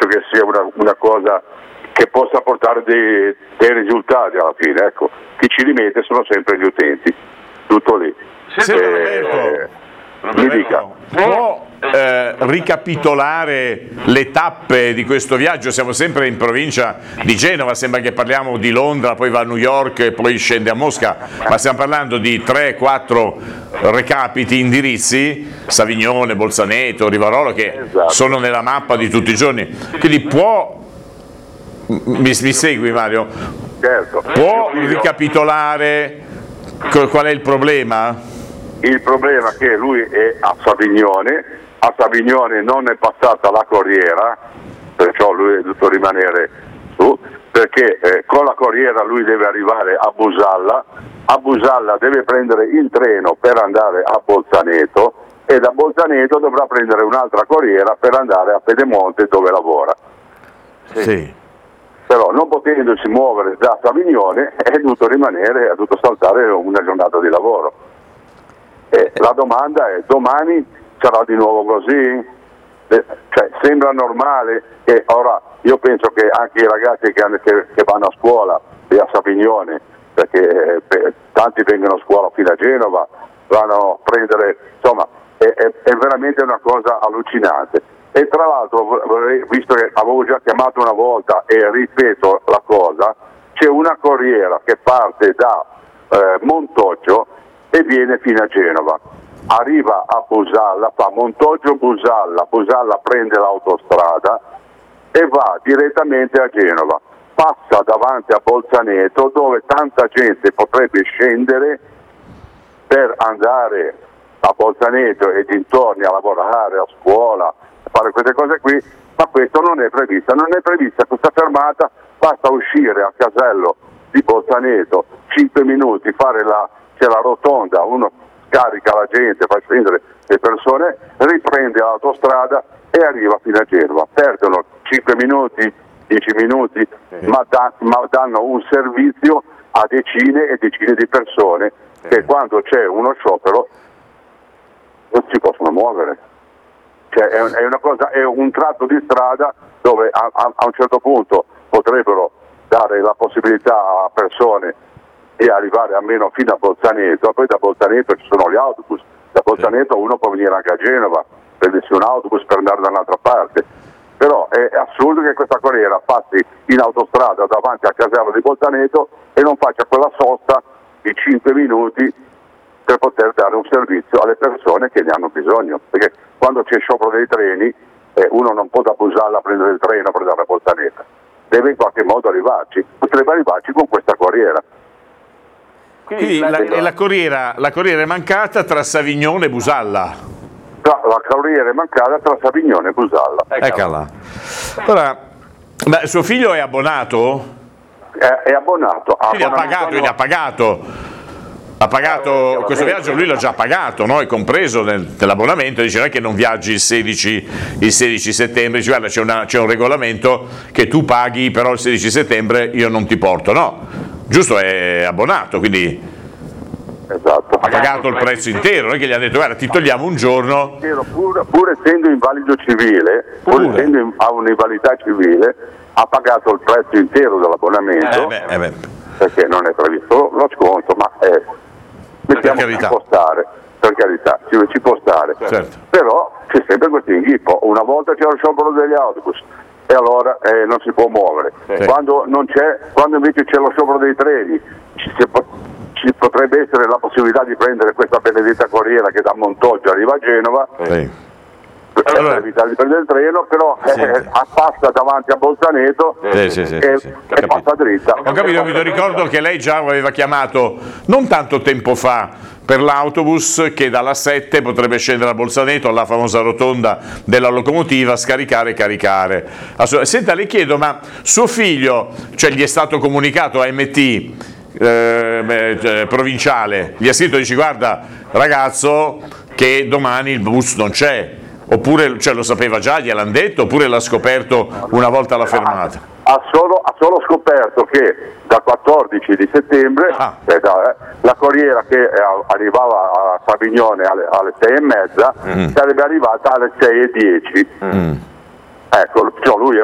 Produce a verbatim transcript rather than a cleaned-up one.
penso che sia una, una cosa che possa portare dei, dei risultati alla fine, ecco. Chi ci rimette sono sempre gli utenti, tutto lì. Sì, eh, mi dica. Può eh, ricapitolare le tappe di questo viaggio? Siamo sempre in provincia di Genova, sembra che parliamo di Londra, poi va a New York e poi scende a Mosca, ma stiamo parlando di tre quattro recapiti, indirizzi, Savignone, Bolzaneto, Rivarolo, che esatto. sono nella mappa di tutti i giorni. Quindi può, mi, mi segui Mario? Certo. Può ricapitolare qual è il problema? Il problema è che lui è a Savignone, a Savignone non è passata la corriera, perciò lui è dovuto rimanere su, perché eh, con la corriera lui deve arrivare a Busalla, a Busalla deve prendere il treno per andare a Bolzaneto e da Bolzaneto dovrà prendere un'altra corriera per andare a Pedemonte dove lavora. Sì. sì. Però non potendosi muovere da Savignone è dovuto rimanere, ha dovuto saltare una giornata di lavoro. E la domanda è: domani sarà di nuovo così? Eh, cioè, sembra normale che ora io penso che anche i ragazzi che, hanno, che, che vanno a scuola e a Savignone, perché eh, tanti vengono a scuola fino a Genova, vanno a prendere, insomma, è, è, è veramente una cosa allucinante. E tra l'altro, vorrei, visto che avevo già chiamato una volta e ripeto la cosa, c'è una corriera che parte da eh, Montoggio e viene fino a Genova, arriva a Busalla, fa Montoggio-Busalla, Busalla prende l'autostrada e va direttamente a Genova, passa davanti a Bolzaneto dove tanta gente potrebbe scendere per andare a Bolzaneto e dintorni a lavorare, a scuola, a fare queste cose qui, ma questo non è prevista, non è prevista questa fermata, basta uscire a casello di Bolzaneto, cinque minuti, fare la c'è la rotonda, uno scarica la gente, fa scendere le persone, riprende l'autostrada e arriva fino a Genova. Perdono cinque minuti, dieci minuti, sì. ma, da, ma danno un servizio a decine e decine di persone sì. che quando c'è uno sciopero non si possono muovere. Cioè è, è una cosa, è un tratto di strada dove a, a, a un certo punto potrebbero dare la possibilità a persone e arrivare almeno fino a Bolzaneto, poi da Bolzaneto ci sono gli autobus, da Bolzaneto uno può venire anche a Genova, prendersi un autobus per andare da un'altra parte, però è assurdo che questa corriera passi in autostrada davanti al casello di Bolzaneto e non faccia quella sosta di cinque minuti per poter dare un servizio alle persone che ne hanno bisogno, perché quando c'è sciopero dei treni eh, uno non può da Busalla prendere il treno per andare a Bolzaneto, deve in qualche modo arrivarci, potrebbe arrivarci con questa corriera. Quindi la, la, la, corriera, la corriera è mancata tra Savignone e Busalla. La, la corriera è mancata tra Savignone e Busalla. Eccola. Ora, ma suo figlio è abbonato? È, è abbonato. Quindi ha pagato, quindi ha pagato. Ha pagato questo viaggio, lui l'ha già pagato, no? È compreso nel, nell'abbonamento, dice non è che non viaggi il sedici, il sedici settembre, dice guarda c'è, una, c'è un regolamento che tu paghi, però il sedici settembre io non ti porto, no? Giusto, è abbonato, quindi esatto. Ha pagato il prezzo intero, non è che gli hanno detto guarda ti togliamo un giorno. Pur, pur essendo invalido civile, pur Pure. essendo in, a un'invalidità civile, ha pagato il prezzo intero dell'abbonamento, eh beh, eh beh. perché non è previsto lo sconto, ma è, mettiamo ci può stare, per carità, ci, ci può stare, certo. Però c'è sempre questo inghippo, una volta c'è lo sciopero degli autobus e allora eh, non si può muovere, sì. quando, non c'è, quando invece c'è lo sciopero dei treni ci, si, ci potrebbe essere la possibilità di prendere questa benedetta corriera che da Montoggio arriva a Genova, sì. per allora, evitare di prendere il treno, però sì, eh, sì. passa davanti a Bolzaneto sì, sì, sì, e, sì. e passa dritta. Ho capito, mi ricordo che lei già aveva chiamato non tanto tempo fa per l'autobus che dalla sette potrebbe scendere a Bolzaneto, alla famosa rotonda della locomotiva, scaricare e caricare. Senta, le chiedo, ma suo figlio, cioè gli è stato comunicato a M T eh, provinciale, gli ha scritto, dice guarda ragazzo che domani il bus non c'è, oppure cioè, lo sapeva già, gliel'hanno detto, oppure l'ha scoperto una volta alla fermata? Ha solo, ha solo scoperto che dal quattordici di settembre ah. eh, da, eh, la corriera che eh, arrivava a Savignone alle, alle sei e mezza mm. sarebbe arrivata alle sei e dieci. Mm. Ecco, cioè lui è